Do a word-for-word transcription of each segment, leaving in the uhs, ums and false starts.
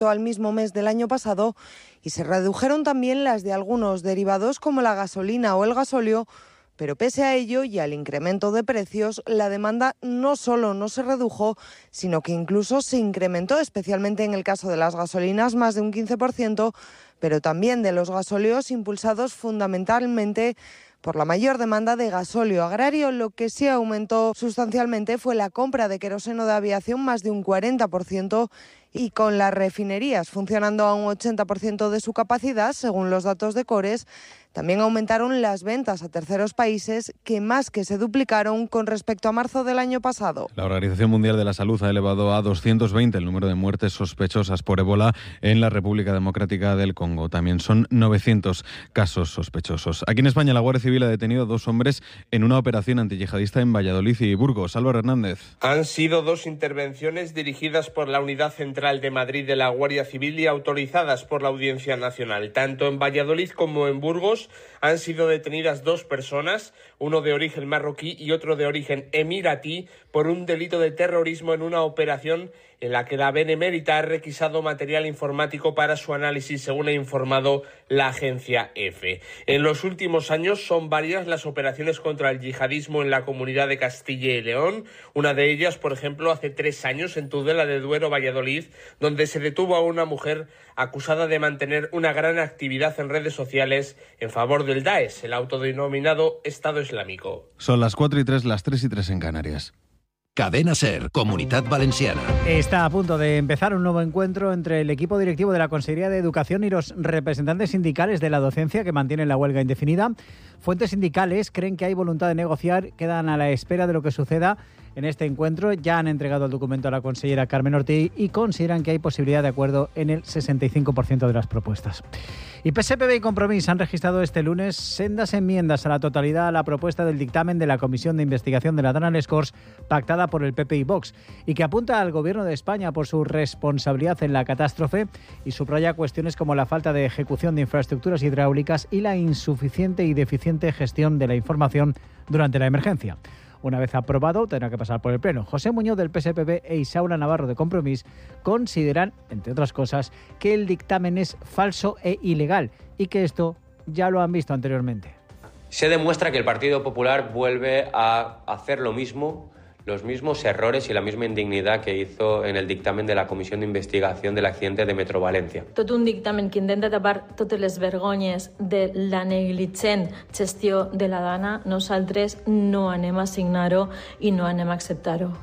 al mismo mes del año pasado y se redujeron también las de algunos derivados como la gasolina o el gasóleo, pero pese a ello y al incremento de precios, la demanda no solo no se redujo, sino que incluso se incrementó, especialmente en el caso de las gasolinas, más de un quince por ciento, pero también de los gasóleos, impulsados fundamentalmente por la mayor demanda de gasóleo agrario. Lo que sí aumentó sustancialmente fue la compra de queroseno de aviación, más de un cuarenta por ciento, y con las refinerías funcionando a un ochenta por ciento de su capacidad, según los datos de Cores, también aumentaron las ventas a terceros países, que más que se duplicaron con respecto a marzo del año pasado. La Organización Mundial de la Salud ha elevado a doscientos veinte el número de muertes sospechosas por ébola en la República Democrática del Congo. También son novecientos casos sospechosos. Aquí en España, la Guardia Civil ha detenido a dos hombres en una operación antiyihadista en Valladolid y Burgos. Álvaro Hernández. Han sido dos intervenciones dirigidas por la Unidad Central de Madrid de la Guardia Civil y autorizadas por la Audiencia Nacional. Tanto en Valladolid como en Burgos han sido detenidas dos personas, uno de origen marroquí y otro de origen emiratí, por un delito de terrorismo en una operación en la que la Benemérita ha requisado material informático para su análisis, según ha informado la agencia EFE. En los últimos años son varias las operaciones contra el yihadismo en la comunidad de Castilla y León. Una de ellas, por ejemplo, hace tres años en Tudela de Duero, Valladolid, donde se detuvo a una mujer acusada de mantener una gran actividad en redes sociales en favor del Daesh, el autodenominado Estado Islámico. Son las cuatro y tres, las tres y tres en Canarias. Cadena SER, Comunitat Valenciana. Está a punto de empezar un nuevo encuentro entre el equipo directivo de la Consejería de Educación y los representantes sindicales de la docencia que mantienen la huelga indefinida. Fuentes sindicales creen que hay voluntad de negociar, quedan a la espera de lo que suceda en este encuentro. Ya han entregado el documento a la consellera Carmen Ortiz y consideran que hay posibilidad de acuerdo en el sesenta y cinco por ciento de las propuestas. Y P S P B y Compromís han registrado este lunes sendas enmiendas a la totalidad a la propuesta del dictamen de la Comisión de Investigación de la Dana Scores pactada por el P P y Vox y que apunta al Gobierno de España por su responsabilidad en la catástrofe y subraya cuestiones como la falta de ejecución de infraestructuras hidráulicas y la insuficiente y deficiente gestión de la información durante la emergencia. Una vez aprobado, tendrá que pasar por el Pleno. José Muñoz del P S P B e Isaura Navarro de Compromís consideran, entre otras cosas, que el dictamen es falso e ilegal y que esto ya lo han visto anteriormente. Se demuestra que el Partido Popular vuelve a hacer lo mismo, los mismos errores y la misma indignidad que hizo en el dictamen de la Comisión de Investigación del accidente de Metro Valencia. Tot un dictamen que intenta tapar totes les vergonyes de la negligent gestió de la Dana, nosaltres no anem a signar-ho i no anem a acceptar-ho.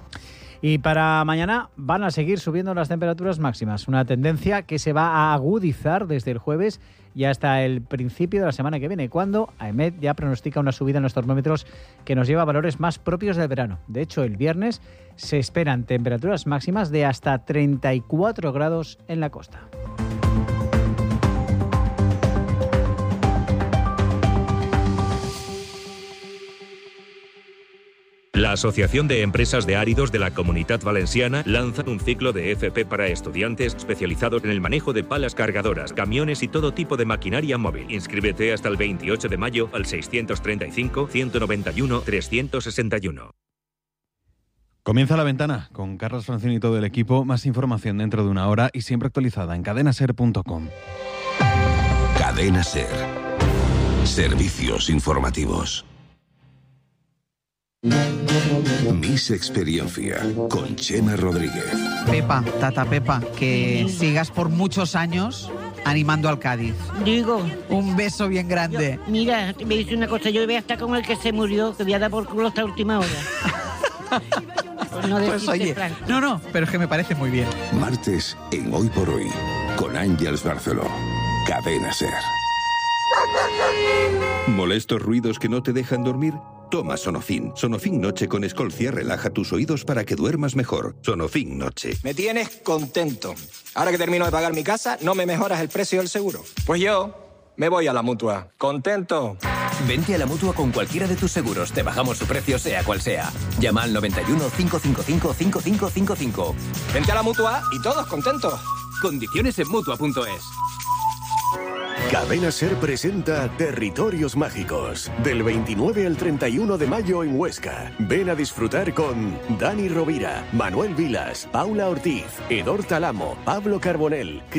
Y para mañana van a seguir subiendo las temperaturas máximas, una tendencia que se va a agudizar desde el jueves y hasta el principio de la semana que viene, cuando AEMET ya pronostica una subida en los termómetros que nos lleva a valores más propios del verano. De hecho, el viernes se esperan temperaturas máximas de hasta treinta y cuatro grados en la costa. La Asociación de Empresas de Áridos de la Comunitat Valenciana lanza un ciclo de F P para estudiantes especializados en el manejo de palas cargadoras, camiones y todo tipo de maquinaria móvil. Inscríbete hasta el veintiocho de mayo al seiscientos treinta y cinco, ciento noventa y uno, trescientos sesenta y uno. Comienza La Ventana con Carlos Francini y todo el equipo. Más información dentro de una hora y siempre actualizada en cadena ser punto com. Cadena SER. Servicios informativos. Miss Experiencia con Chema Rodríguez. Pepa, tata Pepa, que sí. sigas por muchos años animando al Cádiz. Digo. Un beso bien grande. Yo, mira, me dice una cosa, yo voy a estar con el que se murió, que voy a dar por culo hasta última hora. Pues no, pues oye, no, no, pero es que me parece muy bien. Martes en Hoy por Hoy, con Ángeles Barceló. Cadena SER. ¿Molestos ruidos que no te dejan dormir? Toma Sonofin. Sonofin Noche con Escolcia relaja tus oídos para que duermas mejor. Sonofin Noche. Me tienes contento. Ahora que termino de pagar mi casa, ¿no me mejoras el precio del seguro? Pues yo me voy a la Mutua. ¿Contento? Vente a la Mutua con cualquiera de tus seguros. Te bajamos su precio sea cual sea. Llama al noventa y uno, cinco cinco cinco, cinco cinco cinco cinco. Vente a la Mutua y todos contentos. Condiciones en Mutua punto es. Cadena Ser presenta Territorios Mágicos, del veintinueve al treinta y uno de mayo en Huesca. Ven a disfrutar con Dani Rovira, Manuel Vilas, Paula Ortiz, Edor Talamo, Pablo Carbonell,